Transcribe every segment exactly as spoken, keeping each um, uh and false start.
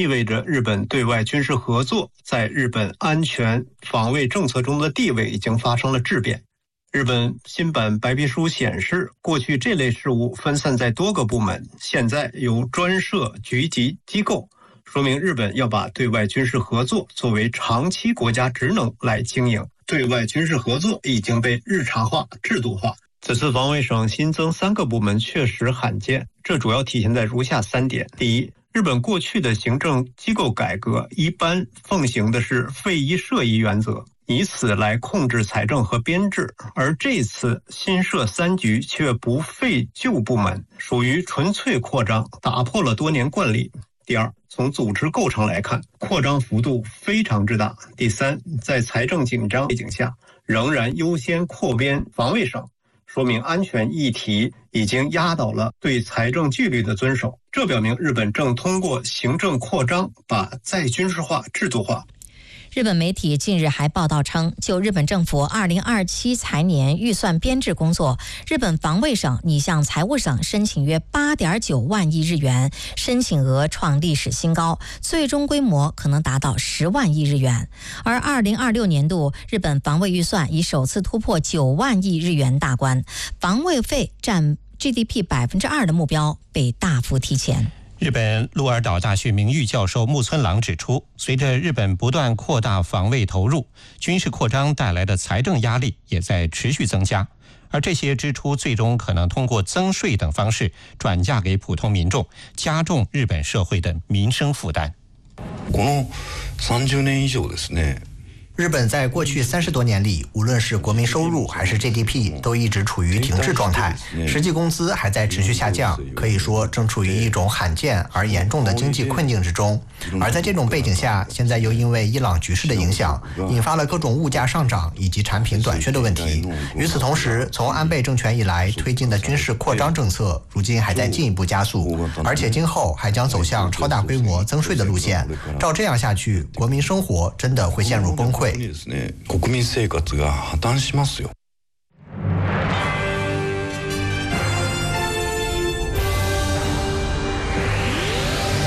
意味着日本对外军事合作在日本安全防卫政策中的地位已经发生了质变。日本新版白皮书显示，过去这类事务分散在多个部门，现在由专设局级机构，说明日本要把对外军事合作作为长期国家职能来经营。对外军事合作已经被日常化、制度化。此次防卫省新增三个部门确实罕见，这主要体现在如下三点：第一，日本过去的行政机构改革一般奉行的是废一设一原则，以此来控制财政和编制，而这次新设三局却不废旧部门，属于纯粹扩张，打破了多年惯例。第二，从组织构成来看，扩张幅度非常之大。第三，在财政紧张背景下，仍然优先扩编防卫省，说明安全议题已经压倒了对财政纪律的遵守。这表明日本正通过行政扩张把再军事化制度化。 日本媒体近日还报道称，就日本政府二零二七财年预算编制工作，日本防卫省拟向财务省申请约 八点九万亿日元，申请额创历史新高，最终规模可能达到十万亿日元。而二零二六年度日本防卫预算已首次突破九万亿日元大关，防卫费占 G D P 百分之二 的目标被大幅提前。 日本鹿儿岛大学名誉教授木村郎指出，随着日本不断扩大防卫投入，军事扩张带来的财政压力也在持续增加，而这些支出最终可能通过增税等方式转嫁给普通民众，加重日本社会的民生负担。 この三十年以上ですね。 日本在过去三十多年里，无论是国民收入还是 G D P 都一直处于停滞状态，实际工资还在持续下降，可以说正处于一种罕见而严重的经济困境之中。而在这种背景下，现在又因为伊朗局势的影响，引发了各种物价上涨以及产品短缺的问题。与此同时，从安倍政权以来推进的军事扩张政策，如今还在进一步加速，而且今后还将走向超大规模增税的路线。照这样下去，国民生活真的会陷入崩溃。 国民生活が破綻しますよ。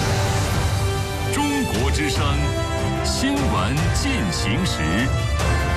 中国之声新闻进行时。